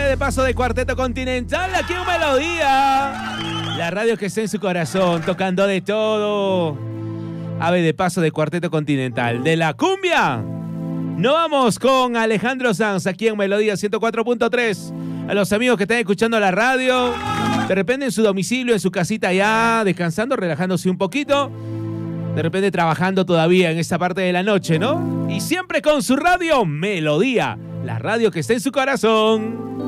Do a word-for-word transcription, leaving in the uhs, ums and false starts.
de paso de Cuarteto Continental, aquí en Melodía. La radio que está en su corazón, tocando de todo. Ave de paso de Cuarteto Continental. De la cumbia, nos vamos con Alejandro Sanz, aquí en Melodía ciento cuatro punto tres. A los amigos que están escuchando la radio, de repente en su domicilio, en su casita ya, descansando, relajándose un poquito. De repente trabajando todavía en esta parte de la noche, ¿no? Y siempre con su radio Melodía, la radio que está en su corazón.